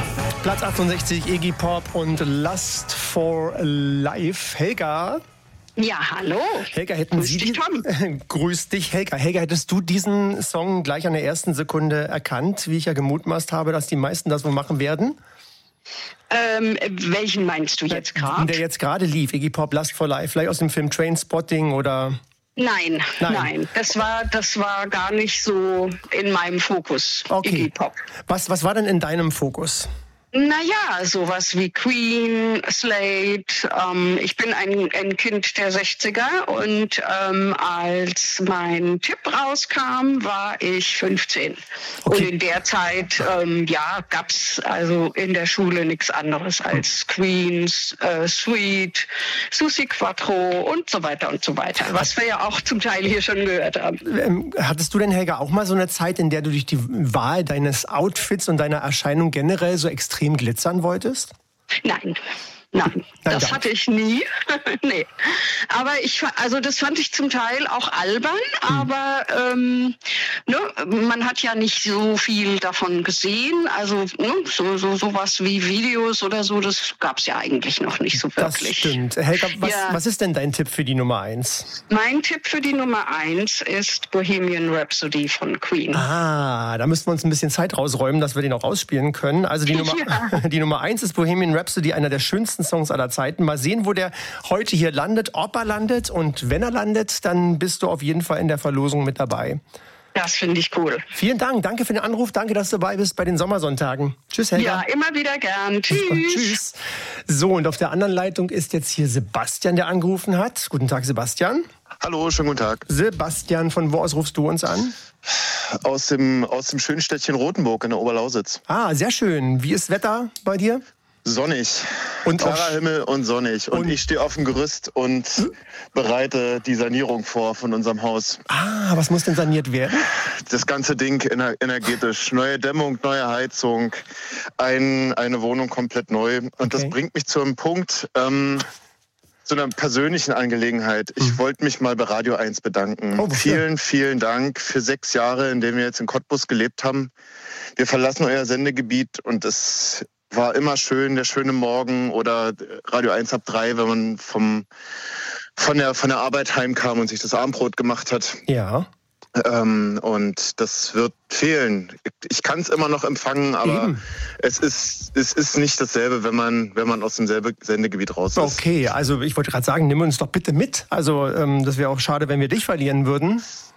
Platz 68, Iggy Pop und Lust for Life. Helga? Ja, hallo. Helga, Grüß dich, Helga. Helga, hättest du diesen Song gleich an der ersten Sekunde erkannt, wie ich ja gemutmaßt habe, dass die meisten das wohl machen werden? Welchen meinst du jetzt gerade? Der jetzt gerade lief, Iggy Pop, Lust for Life, vielleicht aus dem Film Trainspotting oder... Nein. Das war gar nicht so in meinem Fokus, okay. Iggy Pop. Was war denn in deinem Fokus? Naja, sowas wie Queen, Slade. Ich bin ein Kind der 60er und als mein Tipp rauskam, war ich 15. Okay. Und in der Zeit gab's also in der Schule nichts anderes als Queen, Sweet, Susi Quattro und so weiter und so weiter. Was wir ja auch zum Teil hier schon gehört haben. Hattest du denn, Helga, auch mal so eine Zeit, in der du durch die Wahl deines Outfits und deiner Erscheinung generell so extrem glitzern wolltest? Nein, das hatte ich nie. Nee. Aber das fand ich zum Teil auch albern, aber man hat ja nicht so viel davon gesehen. Also sowas wie Videos oder so, das gab's ja eigentlich noch nicht so wirklich. Das stimmt. Helga, was ist denn dein Tipp für die Nummer 1? Mein Tipp für die Nummer 1 ist Bohemian Rhapsody von Queen. Ah, da müssen wir uns ein bisschen Zeit rausräumen, dass wir den auch ausspielen können. Also die Nummer 1 ist Bohemian Rhapsody, einer der schönsten Songs aller Zeiten. Mal sehen, wo der heute hier landet, ob er landet. Und wenn er landet, dann bist du auf jeden Fall in der Verlosung mit dabei. Das finde ich cool. Vielen Dank. Danke für den Anruf. Danke, dass du dabei bist bei den Sommersonntagen. Tschüss, Helga. Ja, immer wieder gern. Tschüss. Tschüss. So, und auf der anderen Leitung ist jetzt hier Sebastian, der angerufen hat. Guten Tag, Sebastian. Hallo, schönen guten Tag. Sebastian, von wo aus rufst du uns an? Aus dem schönen Städtchen Rothenburg in der Oberlausitz. Ah, sehr schön. Wie ist Wetter bei dir? Sonnig. Und klarer Himmel und sonnig. Und ich stehe auf dem Gerüst und bereite die Sanierung vor von unserem Haus. Ah, was muss denn saniert werden? Das ganze Ding energetisch. Neue Dämmung, neue Heizung, eine Wohnung komplett neu. Und das bringt mich zu einem Punkt, zu einer persönlichen Angelegenheit. Ich wollte mich mal bei Radio 1 bedanken. Vielen Dank für 6 Jahre, in denen wir jetzt in Cottbus gelebt haben. Wir verlassen euer Sendegebiet und es war immer schön, der schöne Morgen oder Radio 1 ab 3, wenn man von der Arbeit heimkam und sich das Abendbrot gemacht hat. Ja. Und das wird fehlen. Ich kann es immer noch empfangen, aber es ist nicht dasselbe, wenn man aus dem Sendegebiet raus ist. Okay, also ich wollte gerade sagen, nimm uns doch bitte mit. Also das wäre auch schade, wenn wir dich verlieren würden.